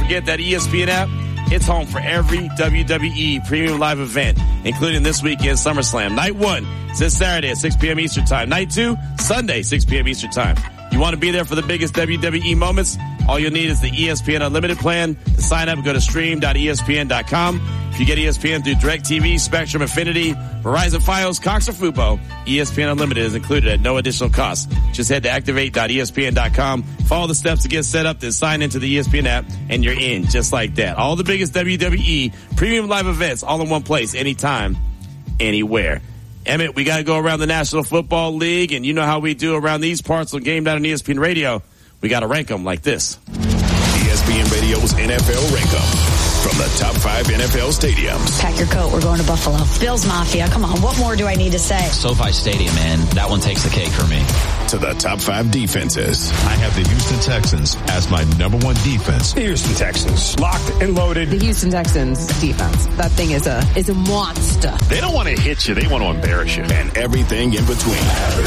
forget that ESPN app, it's home for every WWE premium live event, including this weekend's SummerSlam. Night 1 is this Saturday at 6 p.m. Eastern Time. Night 2, Sunday, 6 p.m. Eastern Time. You want to be there for the biggest WWE moments? All you'll need is the ESPN Unlimited plan. To sign up, go to stream.espn.com. If you get ESPN through DirecTV, Spectrum, Affinity, Verizon Fios, Cox, or Fubo, ESPN Unlimited is included at no additional cost. Just head to activate.espn.com, follow the steps to get set up, then sign into the ESPN app, and you're in just like that. All the biggest WWE premium live events all in one place, anytime, anywhere. Emmett, we got to go around the National Football League, and you know how we do around these parts on Game Night on ESPN Radio. We got to rank them like this. ESPN Radio's NFL Rank 'em. From the top 5 NFL stadiums. Pack your coat. We're going to Buffalo. Bills Mafia. Come on. What more do I need to say? SoFi Stadium, man. That one takes the cake for me. To the top 5 defenses. I have the Houston Texans as my number 1 defense. The Houston Texans. Locked and loaded. The Houston Texans defense. That thing is a monster. They don't want to hit you. They want to embarrass you. And everything in between.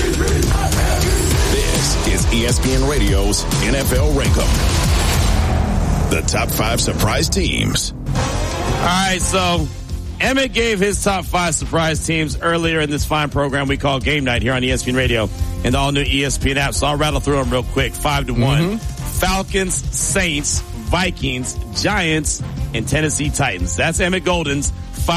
This is ESPN Radio's NFL Rank 'em. The top 5 surprise teams. All right, so Emmett gave his top 5 surprise teams earlier in this fine program we call Game Night here on ESPN Radio and the all-new ESPN app. So I'll rattle through them real quick. 5-1. Falcons, Saints, Vikings, Giants, and Tennessee Titans. That's Emmett Golden's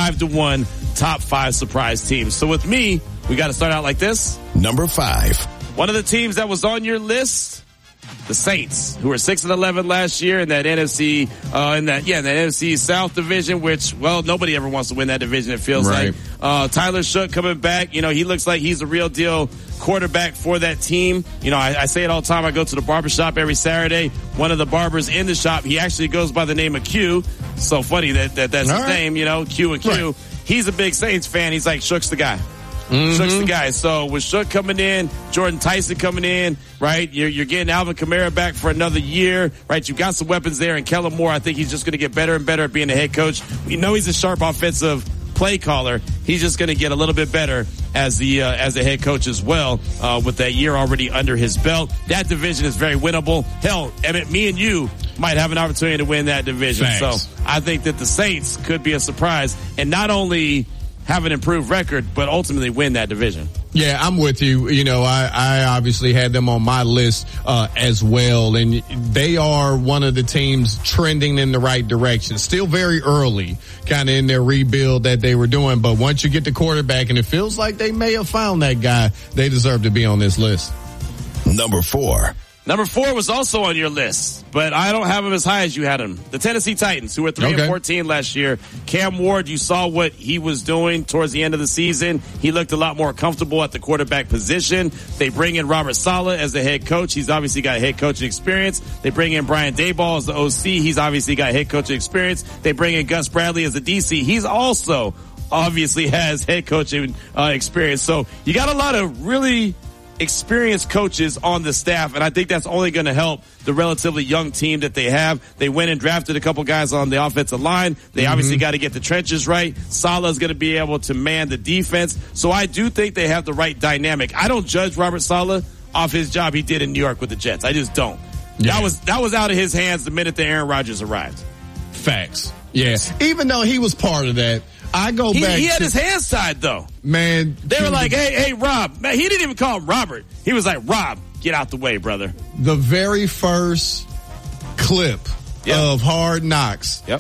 5-1 top 5 surprise teams. So with me, we got to start out like this. Number 5. One of the teams that was on your list, the Saints, who were 6-11 last year in that NFC, in that NFC South division, which, well, nobody ever wants to win that division, it feels like. Tyler Shook coming back, you know, he looks like he's a real deal quarterback for that team. You know, I say it all the time. I go to the barbershop every Saturday. One of the barbers in the shop, he actually goes by the name of Q. So funny that's his name, you know, Q and Q. Right. He's a big Saints fan. He's like, Shook's the guy. Shook's the guy. So with Shook coming in, Jordan Tyson coming in, right? You're getting Alvin Kamara back for another year, right? You've got some weapons there, and Kellen Moore, I think he's just going to get better and better at being a head coach. We know he's a sharp offensive play caller. He's just going to get a little bit better as a head coach as well, with that year already under his belt. That division is very winnable. Hell, Emmett, me and you might have an opportunity to win that division. Thanks. So I think that the Saints could be a surprise and not only have an improved record, but ultimately win that division. Yeah, I'm with you. You know, I obviously had them on my list as well, and they are one of the teams trending in the right direction. Still very early, kind of in their rebuild that they were doing, but once you get the quarterback, and it feels like they may have found that guy, they deserve to be on this list. Number 4. Number 4 was also on your list, but I don't have him as high as you had him. The Tennessee Titans, who were 3-14 last year. Cam Ward, you saw what he was doing towards the end of the season. He looked a lot more comfortable at the quarterback position. They bring in Robert Saleh as the head coach. He's obviously got head coaching experience. They bring in Brian Daboll as the OC. He's obviously got head coaching experience. They bring in Gus Bradley as the DC. He's also obviously has head coaching experience. So you got a lot of really experienced coaches on the staff, and I think that's only going to help the relatively young team that they have. They went and drafted a couple guys on the offensive line. They obviously got to get the trenches right. Saleh's going to be able to man the defense. So I do think they have the right dynamic. I don't judge Robert Saleh off his job he did in New York with the Jets. I just don't. Yeah. That was out of his hands the minute that Aaron Rodgers arrived. Facts. Yes. Even though he was part of that, I go back. He had his hands tied, though. Man. They were like, hey, Rob. Man, he didn't even call him Robert. He was like, Rob, get out the way, brother. The very first clip of Hard Knocks. Yep.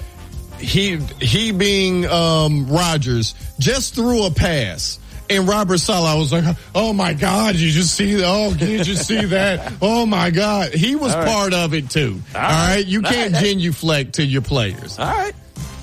He being Rodgers just threw a pass. And Robert Saleh was like, oh, my God, you just see that? Oh, did you see that? Oh, my God. He was part of it, too. All right? You can't genuflect to your players. All right.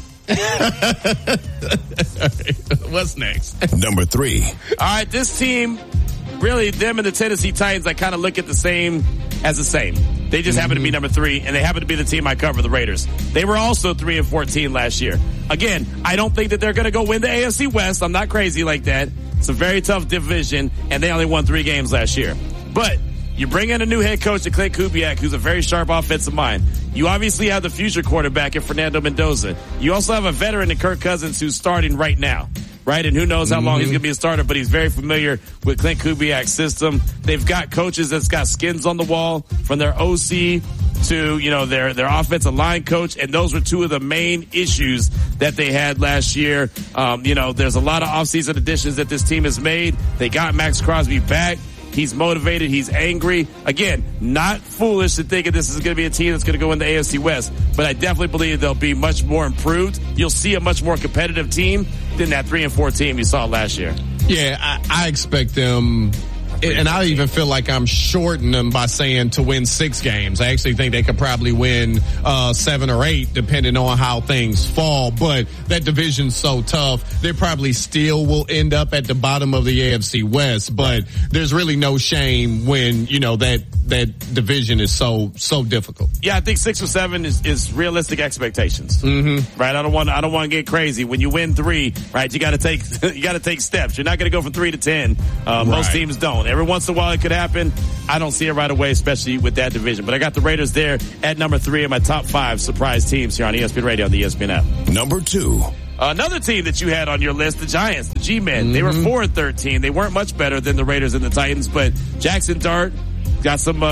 What's next? Number 3. All right, this team, really, them and the Tennessee Titans, I kind of look at the same as the same. They just happen to be number 3, and they happen to be the team I cover, the Raiders. They were also 3-14 last year. Again, I don't think that they're going to go win the AFC West. I'm not crazy like that. It's a very tough division, and they only won 3 games last year. But you bring in a new head coach, Clint Kubiak, who's a very sharp offensive mind. You obviously have the future quarterback in Fernando Mendoza. You also have a veteran in Kirk Cousins who's starting right now, right? And who knows how long he's going to be a starter, but he's very familiar with Clint Kubiak's system. They've got coaches that's got skins on the wall, from their OC to, their offensive line coach, and those were two of the main issues that they had last year. There's a lot of offseason additions that this team has made. They got Max Crosby back. He's motivated. He's angry. Again, not foolish to think that this is going to be a team that's going to go in the AFC West, but I definitely believe they'll be much more improved. You'll see a much more competitive team than that 3-4 team you saw last year. Yeah, I expect them. And I even feel like I'm shorting them by saying to win 6 games. I actually think they could probably win 7 or 8 depending on how things fall. But that division's so tough, they probably still will end up at the bottom of the AFC West. But there's really no shame when, that division is so difficult. Yeah, I think 6 or 7 is realistic expectations. Mm-hmm. Right? I don't want to get crazy. When you win 3, right, you got to take steps. You're not going to go from 3 to 10. Most teams don't. Every once in a while it could happen. I don't see it right away, especially with that division. But I got the Raiders there at number 3 in my top 5 surprise teams here on ESPN Radio and the ESPN app. Number 2. Another team that you had on your list, the Giants, the G-Men. Mm-hmm. They were 4-13. They weren't much better than the Raiders and the Titans, but Jackson Dart got some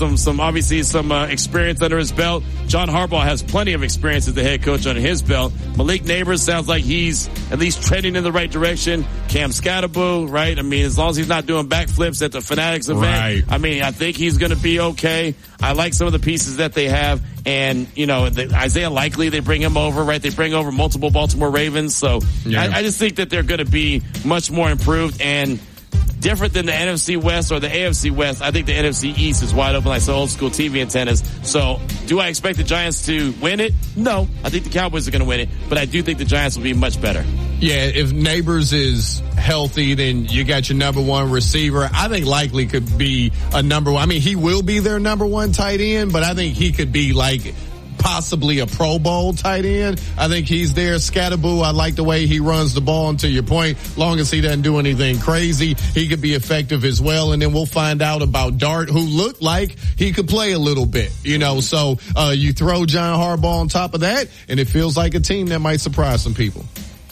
experience under his belt. John Harbaugh has plenty of experience as the head coach under his belt. Malik Neighbors sounds like he's at least trending in the right direction. Cam Scatterboo, right? I mean, as long as he's not doing backflips at the Fanatics event, right. I mean, I think he's going to be okay. I like some of the pieces that they have. And, Isaiah Likely, they bring him over, right? They bring over multiple Baltimore Ravens. So yeah. I just think that they're going to be much more improved and different than the NFC West or the AFC West. I think the NFC East is wide open like some old school TV antennas. So do I expect the Giants to win it? No. I think the Cowboys are going to win it, but I do think the Giants will be much better. Yeah, if Neighbors is healthy, then you got your number 1 receiver. I think Likely could be a number 1. I mean, he will be their number 1 tight end, but I think he could be like possibly a Pro Bowl tight end. I think he's there. Scatterboo, I like the way he runs the ball, and to your point, long as he doesn't do anything crazy, he could be effective as well. And then we'll find out about Dart, who looked like he could play a little bit, so you throw John Harbaugh on top of that, and it feels like a team that might surprise some people.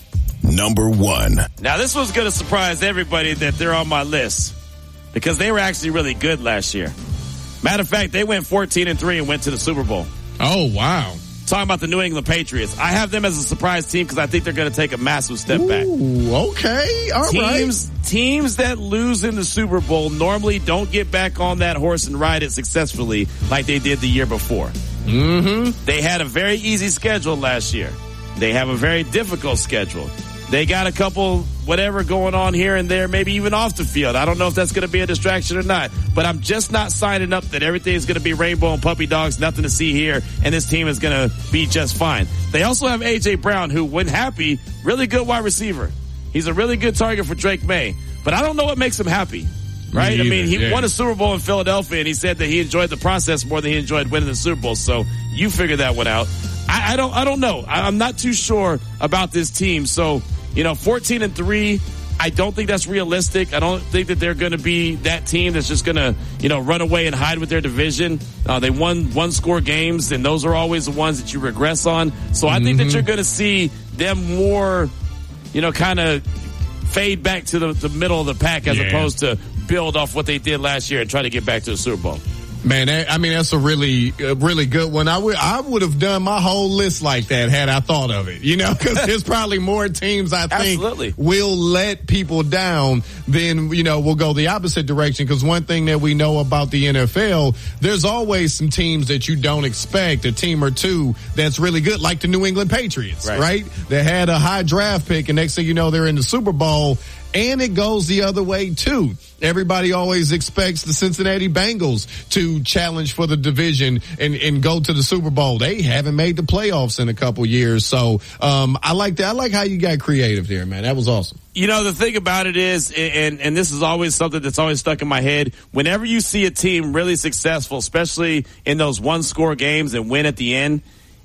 Number 1. Now, this was going to surprise everybody that they're on my list because they were actually really good last year. Matter of fact, they went 14-3 and went to the Super Bowl. Oh, wow. Talking about the New England Patriots. I have them as a surprise team because I think they're going to take a massive step back. Okay. All right. Teams that lose in the Super Bowl normally don't get back on that horse and ride it successfully like they did the year before. Mm-hmm. They had a very easy schedule last year. They have a very difficult schedule. They got a couple whatever going on here and there, maybe even off the field. I don't know if that's going to be a distraction or not, but I'm just not signing up that everything's going to be rainbow and puppy dogs, nothing to see here, and this team is going to be just fine. They also have A.J. Brown, who, when happy, really good wide receiver. He's a really good target for Drake May, but I don't know what makes him happy. Right? I mean, he won a Super Bowl in Philadelphia, and he said that he enjoyed the process more than he enjoyed winning the Super Bowl. So you figure that one out. I don't know. I'm not too sure about this team. So, 14-3, I don't think that's realistic. I don't think that they're going to be that team that's just going to, run away and hide with their division. They won 1-score games, and those are always the ones that you regress on. So I think that you're going to see them more, kind of fade back to the middle of the pack as opposed to build off what they did last year and try to get back to the Super Bowl. Man, that's a really good one. I would have done my whole list like that had I thought of it, because there's probably more teams I think will let people down than, we'll go the opposite direction. Because one thing that we know about the NFL, there's always some teams that you don't expect, a team or two that's really good, like the New England Patriots, right? They had a high draft pick, and next thing you know, they're in the Super Bowl. And it goes the other way, too. Everybody always expects the Cincinnati Bengals to challenge for the division and go to the Super Bowl. They haven't made the playoffs in a couple years. So I like that. I like how you got creative there, man. That was awesome. The thing about it is, and this is always something that's always stuck in my head, whenever you see a team really successful, especially in those 1-score games and win at the end,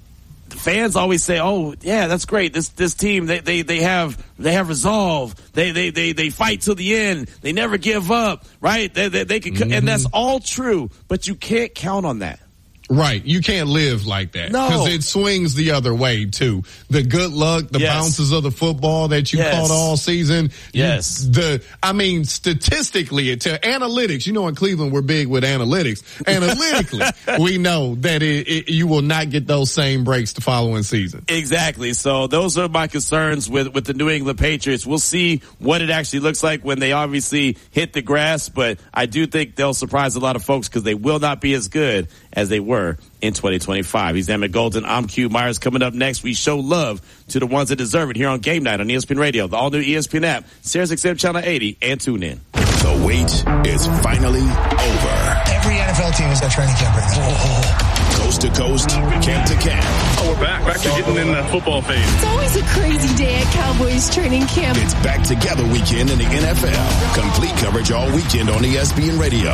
fans always say, "Oh, yeah, that's great. This team, they have resolve. They fight till the end. They never give up, right? They can, and that's all true. But you can't count on that, Right. You can't live like that. No. Because it swings the other way, too. The good luck, the bounces of the football that you caught all season. Yes. Statistically, analytics, in Cleveland, we're big with analytics. Analytically, we know that you will not get those same breaks the following season. Exactly. So those are my concerns with the New England Patriots. We'll see what it actually looks like when they obviously hit the grass, but I do think they'll surprise a lot of folks because they will not be as good as they were in 2025. He's Emmett Golden. I'm Q Myers. Coming up next, we show love to the ones that deserve it here on Game Night on ESPN Radio, the all-new ESPN app, SiriusXM Channel 80, and TuneIn. The wait is finally over. Every NFL team is at training camp right now. Coast to coast, camp to camp. Oh, we're back to getting in the football phase. It's always a crazy day at Cowboys training camp. It's back together weekend in the NFL. Complete coverage all weekend on ESPN Radio,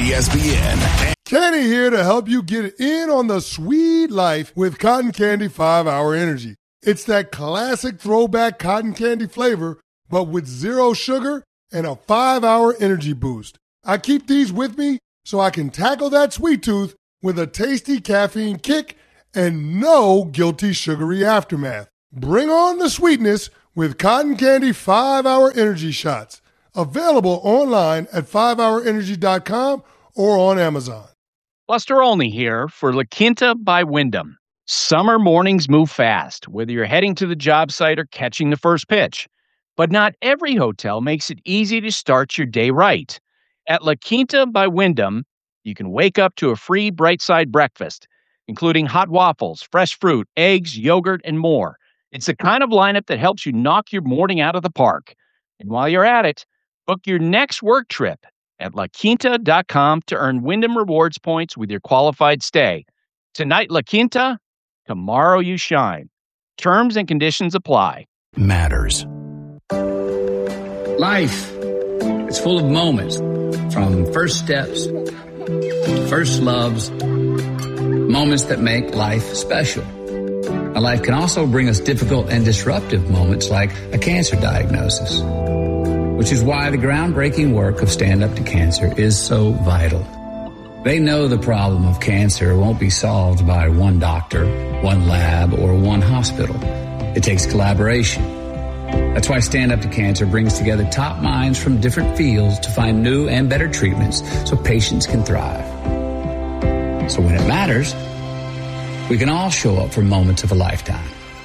ESPN. Kenny here to help you get in on the sweet life with Cotton Candy 5-Hour Energy. It's that classic throwback cotton candy flavor, but with zero sugar and a 5-hour energy boost. I keep these with me so I can tackle that sweet tooth with a tasty caffeine kick and no guilty sugary aftermath. Bring on the sweetness with Cotton Candy 5-Hour Energy Shots. Available online at 5hourenergy.com or on Amazon. Buster Olney here for La Quinta by Wyndham. Summer mornings move fast, whether you're heading to the job site or catching the first pitch. But not every hotel makes it easy to start your day right. At La Quinta by Wyndham, you can wake up to a free Bright Side breakfast, including hot waffles, fresh fruit, eggs, yogurt, and more. It's the kind of lineup that helps you knock your morning out of the park. And while you're at it, book your next work trip at LaQuinta.com to earn Wyndham Rewards points with your qualified stay. Tonight, La Quinta, tomorrow you shine. Terms and conditions apply. Matters. Life is full of moments, from first steps, first loves, moments that make life special. Now, life can also bring us difficult and disruptive moments like a cancer diagnosis, which is why the groundbreaking work of Stand Up to Cancer is so vital. They know the problem of cancer won't be solved by one doctor, one lab, or one hospital. It takes collaboration. That's why Stand Up to Cancer brings together top minds from different fields to find new and better treatments so patients can thrive. So when it matters, we can all show up for moments of a lifetime.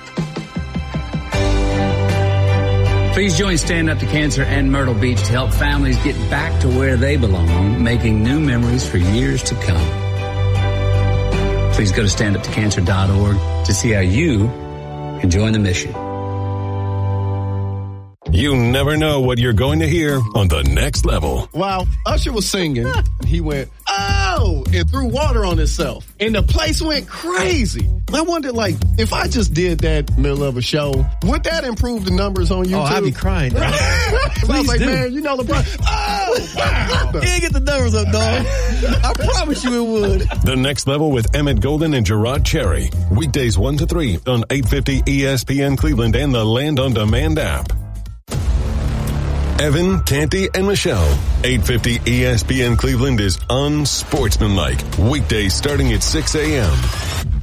Please join Stand Up to Cancer and Myrtle Beach to help families get back to where they belong, making new memories for years to come. Please go to standuptocancer.org to see how you can join the mission. You never know what you're going to hear on The Next Level. Wow, Usher was singing, and he went, oh, and threw water on himself. And the place went crazy. I wondered, if I just did that middle of a show, would that improve the numbers on YouTube? Oh, I'd be crying. So I was like, man, LeBron, oh, wow. You didn't get the numbers up, dog. I promise you it would. The Next Level with Emmett Golden and Gerard Cherry. Weekdays 1 to 3 on 850 ESPN Cleveland and the Land On Demand app. Evan, Canty, and Michelle. 850 ESPN Cleveland is unsportsmanlike. Weekdays starting at 6 a.m.